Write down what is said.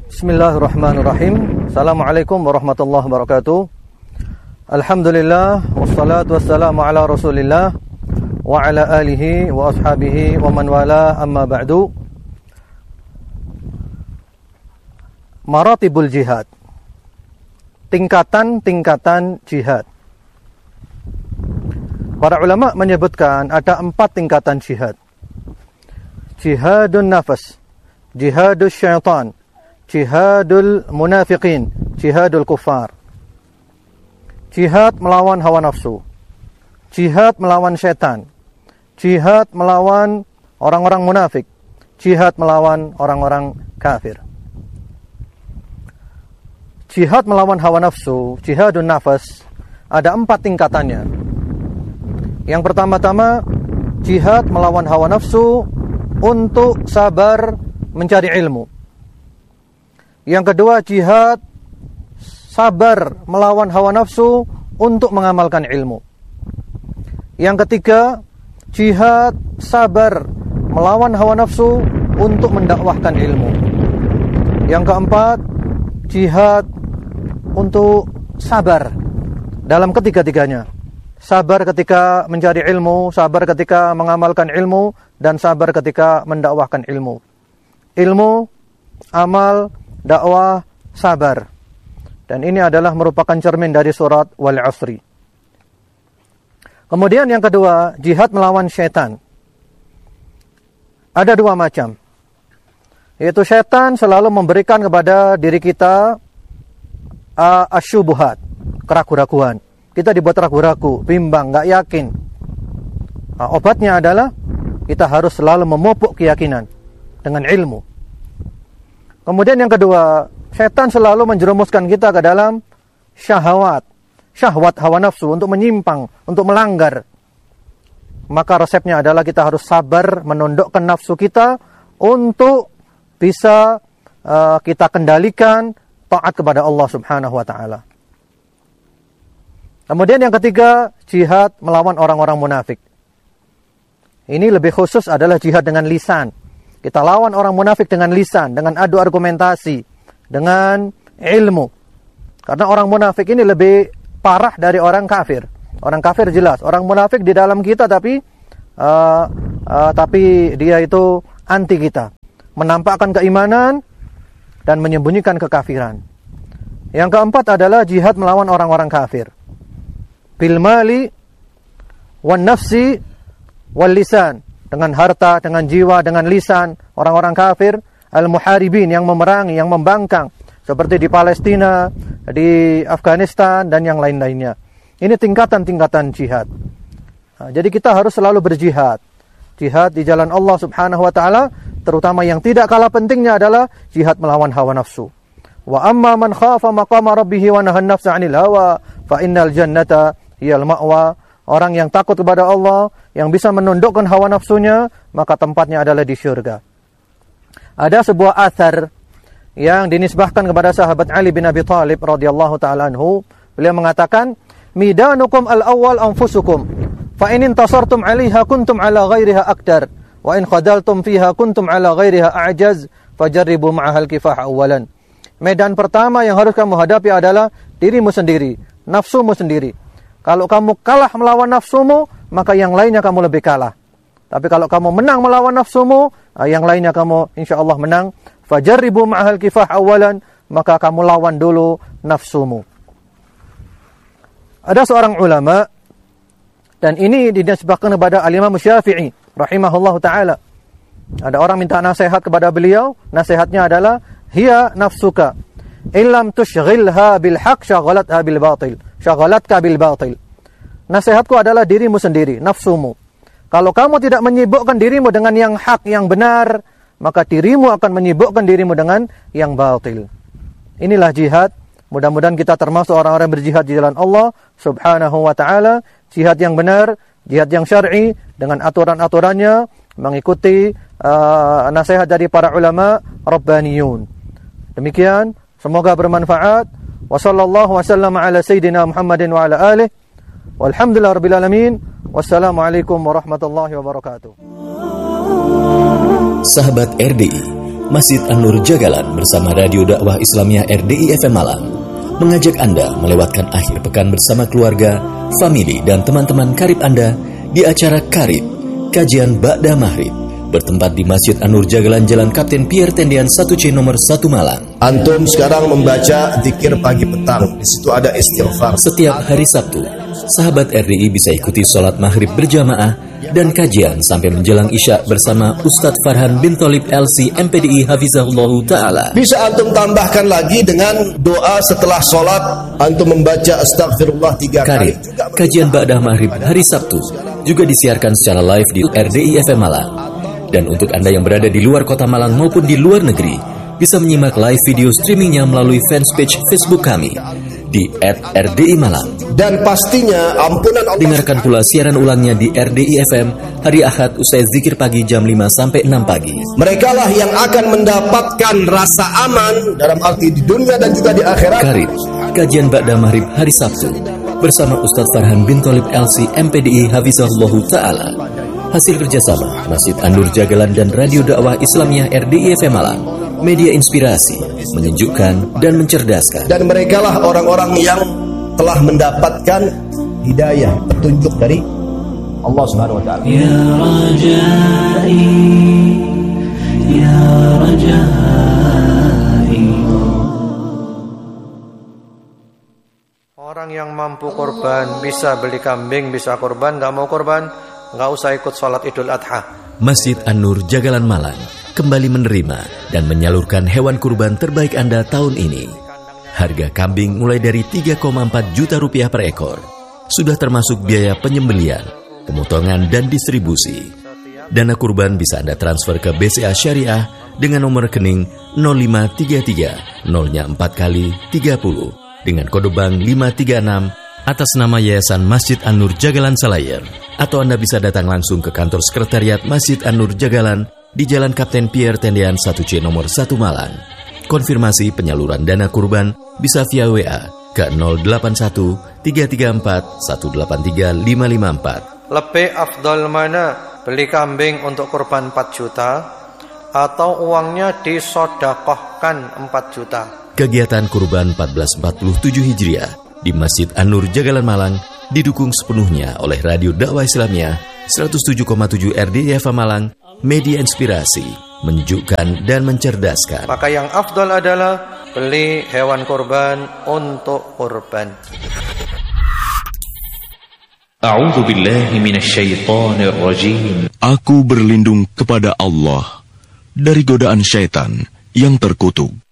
Bismillahirrahmanirrahim. Assalamualaikum warahmatullahi wabarakatuh. Alhamdulillah, wassalatu wassalamu ala Rasulillah wa ala alihi wa ashabihi wa man wala, amma ba'du. Maratibul jihad. Tingkatan-tingkatan jihad. Para ulama menyebutkan ada 4 tingkatan jihad. Jihadun nafas, jihadul syaitan, jihadul munafiqin, jihadul kuffar. Jihad melawan hawa nafsu, jihad melawan setan, jihad melawan orang-orang munafik, jihad melawan orang-orang kafir. Jihad melawan hawa nafsu, jihadun nafas, ada 4 tingkatannya. Yang pertama-tama, jihad melawan hawa nafsu untuk sabar mencari ilmu. Yang kedua, jihad sabar melawan hawa nafsu untuk mengamalkan ilmu. Yang ketiga, jihad sabar melawan hawa nafsu untuk mendakwahkan ilmu. Yang keempat, jihad untuk sabar dalam ketiga-tiganya. Sabar ketika mencari ilmu, sabar ketika mengamalkan ilmu, dan sabar ketika mendakwahkan ilmu. Ilmu, amal, dakwah, sabar. Dan ini adalah merupakan cermin dari surat Wal Asri. Kemudian yang kedua, jihad melawan syaitan. Ada 2 macam. Yaitu syaitan selalu memberikan kepada diri kita asyubuhat, keraguan-raguan. Kita dibuat ragu-ragu, bimbang, gak yakin. Obatnya adalah kita harus selalu memupuk keyakinan dengan ilmu. Kemudian yang kedua, setan selalu menjerumuskan kita ke dalam syahwat hawa nafsu, untuk menyimpang, untuk melanggar. Maka resepnya adalah kita harus sabar menundukkan nafsu kita untuk bisa kita kendalikan taat kepada Allah Subhanahu wa taala. Kemudian yang ketiga, jihad melawan orang-orang munafik. Ini lebih khusus adalah jihad dengan lisan. Kita lawan orang munafik dengan lisan, dengan adu argumentasi, dengan ilmu. Karena orang munafik ini lebih parah dari orang kafir. Orang kafir jelas, orang munafik di dalam kita tapi dia itu anti kita. Menampakkan keimanan dan menyembunyikan kekafiran. Yang keempat adalah jihad melawan orang-orang kafir. Bil mali wan nafsi wal lisan, dengan harta, dengan jiwa, dengan lisan. Orang-orang kafir al-muharibin, yang memerangi, yang membangkang, seperti di Palestina, di Afghanistan, dan yang lain-lainnya. Ini tingkatan-tingkatan jihad. Jadi kita harus selalu berjihad. Jihad di jalan Allah Subhanahu wa taala, terutama yang tidak kalah pentingnya adalah jihad melawan hawa nafsu. Wa amma man khafa maqama rabbih wa nahan nafsa 'anil hawa fa innal jannata hiyal ma'wa. Orang yang takut kepada Allah, yang bisa menundukkan hawa nafsunya, maka tempatnya adalah di syurga. Ada sebuah athar yang dinisbahkan kepada sahabat Ali bin Abi Thalib radhiyallahu taala anhu. Beliau mengatakan, "Midanukum al-awwal anfusukum, fa in intasartum 'alaiha kuntum 'ala ghairiha akdar, wa in khadaltum fiha kuntum 'ala ghairiha a'jaz, fajarribu ma'ahal kifah awalan." Medan pertama yang harus kamu hadapi adalah dirimu sendiri, nafsumu sendiri. Kalau kamu kalah melawan nafsumu, maka yang lainnya kamu lebih kalah. Tapi kalau kamu menang melawan nafsumu, yang lainnya kamu insyaallah menang. Fajarribu ma'ahal kifah awalan, maka kamu lawan dulu nafsumu. Ada seorang ulama, dan ini dinisbahkan kepada Al-Imam Syafi'i rahimahullahu taala. Ada orang minta nasihat kepada beliau, nasihatnya adalah hiya nafsuka illam tushghilha bil haqq shaghalatha bil batil, shaghalatka bil batil. Nasihatku adalah dirimu sendiri, nafsumu. Kalau kamu tidak menyibukkan dirimu dengan yang hak, yang benar, maka dirimu akan menyibukkan dirimu dengan yang batil. Inilah jihad. Mudah-mudahan kita termasuk orang-orang berjihad di jalan Allah Subhanahu wa taala, jihad yang benar, jihad yang syar'i dengan aturan-aturannya, mengikuti nasihat dari para ulama rabbaniyun. Demikian, semoga bermanfaat. Wa sallallahu wasallam ala sayyidina Muhammadin wa ala alihi. Walhamdulillahirabbil alamin. Wassalamualaikum warahmatullahi wabarakatuh. Sahabat RDI, Masjid An-Nur Jagalan bersama Radio Dakwah Islamiyah RDI FM Malang mengajak Anda melewatkan akhir pekan bersama keluarga, famili, dan teman-teman karib Anda di acara Karib, Kajian Ba'da Maghrib, bertempat di Masjid An-Nur Jagalan Jalan Kapten Pierre Tendian 1C nomor 1 Malang. Antum sekarang membaca zikir pagi petang, di situ ada istighfar. Setiap hari Sabtu, sahabat RDI bisa ikuti sholat maghrib berjamaah dan kajian sampai menjelang Isya bersama Ustadz Farhan bin Tholib LC MPDI Hafizahullah Ta'ala. Bisa antum tambahkan lagi dengan doa setelah sholat, antum membaca astagfirullah 3 kali. Kajian Ba'da Maghrib hari Sabtu juga disiarkan secara live di RDI FM Malang. Dan untuk Anda yang berada di luar kota Malang maupun di luar negeri, bisa menyimak live video streamingnya melalui fanpage Facebook kami di @RDI Malang. Dan pastinya ampunan Allah. Dengarkan pula siaran ulangnya di RDI FM hari Ahad usai zikir pagi jam 5 sampai 6 pagi. Mereka lah yang akan mendapatkan rasa aman dalam arti di dunia dan juga di akhirat. Karib, kajian Ba'da Maghrib hari Sabtu bersama Ustadz Farhan bin Tholib LC MPDI Hafizahullah Ta'ala. Hasil kerjasama Masjid An-Nur Jagalan dan Radio Dakwah Islamiyah RDI FM Malang. Media inspirasi, menyejukkan dan mencerdaskan. Dan mereka lah orang-orang yang telah mendapatkan hidayah, petunjuk dari Allah Subhanahu wa taala. Ya Rajai, Ya Rajai. Orang yang mampu korban, bisa beli kambing, bisa korban, nggak mau korban, nggak usah ikut sholat Idul Adha. Masjid An-Nur Jagalan Malang kembali menerima dan menyalurkan hewan kurban terbaik Anda tahun ini. Harga kambing mulai dari 3,4 juta rupiah per ekor. Sudah termasuk biaya penyembelian, pemotongan, dan distribusi. Dana kurban bisa Anda transfer ke BCA Syariah dengan nomor rekening 0533 0-4 kali 30 dengan kode bank 536 atas nama Yayasan Masjid An-Nur Jagalan Selayar. Atau Anda bisa datang langsung ke kantor sekretariat Masjid An-Nur Jagalan di Jalan Kapten Pierre Tendian 1C nomor 1 Malang. Konfirmasi penyaluran dana kurban bisa via WA ke 081 334 183 554. Lebih afdal mana? Beli kambing untuk kurban 4 juta atau uangnya disodakohkan 4 juta? Kegiatan kurban 1447 Hijriah di Masjid An-Nur Jagalan Malang didukung sepenuhnya oleh Radio Dakwah Islamiyah 107,7 RDI FM Malang, media inspirasi, menyejukkan dan mencerdaskan. Maka yang afdal adalah beli hewan kurban untuk kurban. A'udzu billahi minasyaitonir rajim. Aku berlindung kepada Allah dari godaan syaitan yang terkutuk.